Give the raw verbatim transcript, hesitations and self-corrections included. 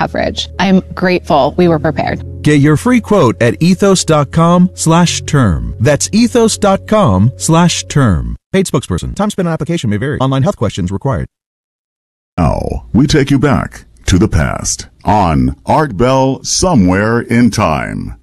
coverage. I'm grateful we were prepared. Get your free quote at ethos.com slash term. That's ethos.com slash term. Paid spokesperson. Time spent on application may vary. Online health questions required. Now, we take you back to the past on Art Bell Somewhere in Time.